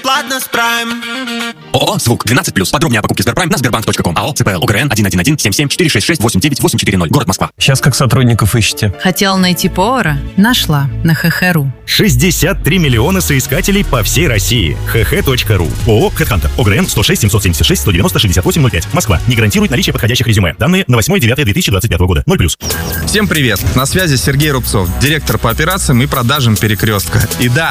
бесплатно с Прайм. ООО «Звук» 12+. Подробнее о покупке Сберпрайм на sberbank.com. АО «ЦПЛ» УГРН 111-77-466-89840. Город Москва. Сейчас как сотрудников ищете? Хотела найти повара? Нашла на ХХ.ру. 63 миллиона соискателей по всей России. hh.ru. ООО «Хэдхантер». ОГРН 106-776-190-6805. Москва. Не гарантирует наличие подходящих резюме. Данные на 8.09.2025 года. 0+. Всем привет. На связи Сергей Рубцов, директор по операциям и продажам «Перекрестка». И да,